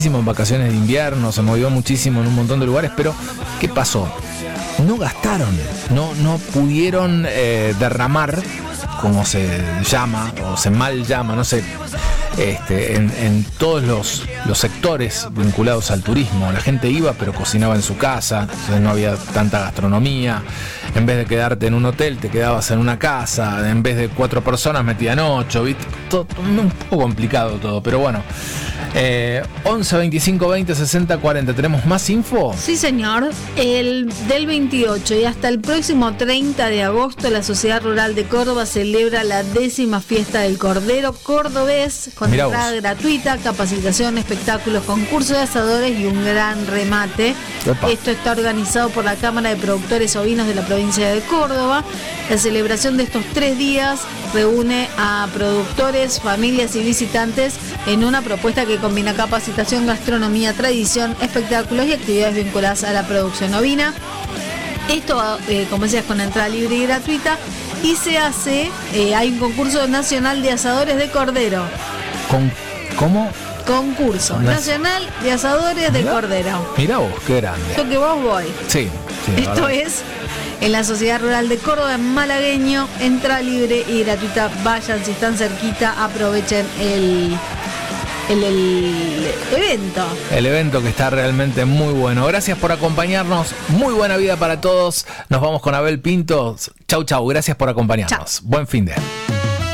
en vacaciones de invierno, se movió muchísimo en un montón de lugares, pero ¿qué pasó? No gastaron, no pudieron derramar, como se llama, o se mal llama, no sé, en todos los sectores vinculados al turismo. La gente iba, pero cocinaba en su casa, entonces no había tanta gastronomía. En vez de quedarte en un hotel, te quedabas en una casa. En vez de 4 personas, metían 8, ¿viste? Todo, un poco complicado todo, pero bueno. 11 25 20 60 40. ¿Tenemos más info? Sí, señor. Del 28 y hasta el próximo 30 de agosto, la Sociedad Rural de Córdoba celebra la 10ª fiesta del Cordero Cordobés, con entrada gratuita, capacitación, espectáculos, concurso de asadores y un gran remate. Epa. Esto está organizado por la Cámara de Productores Ovinos de la provincia de Córdoba. La celebración de estos 3 días reúne a productores, familias y visitantes en una propuesta que combina capacitación, gastronomía, tradición, espectáculos y actividades vinculadas a la producción ovina. Esto, como decías, con entrada libre y gratuita. Y se hace, hay un concurso nacional de asadores de cordero. ¿Cómo? Concurso nacional de asadores de cordero. Mirá vos, qué grande. Yo que vos voy. Sí. Esto es en la Sociedad Rural de Córdoba, en Malagueño, entrada libre y gratuita. Vayan, si están cerquita, aprovechen el evento. El evento, que está realmente muy bueno. Gracias por acompañarnos. Muy buena vida para todos. Nos vamos con Abel Pinto. Chau, gracias por acompañarnos. Chau. Buen fin de.